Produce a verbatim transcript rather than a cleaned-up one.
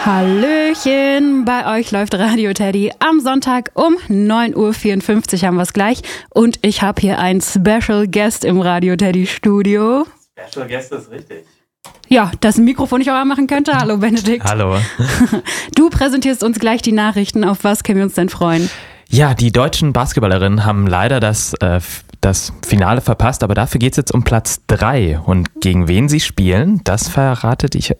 Hallöchen, bei euch läuft Radio Teddy am Sonntag um neun Uhr vierundfünfzig haben wir es gleich und ich habe hier einen Special Guest im Radio Teddy Studio. Special Guest ist richtig. Ja, das Mikrofon nicht auch anmachen könnte. Hallo Benedikt. Hallo. Du präsentierst uns gleich die Nachrichten. Auf was können wir uns denn freuen? Ja, die deutschen Basketballerinnen haben leider das, äh, das Finale verpasst, aber dafür geht es jetzt um Platz drei. Und gegen wen sie spielen, das verrate ich,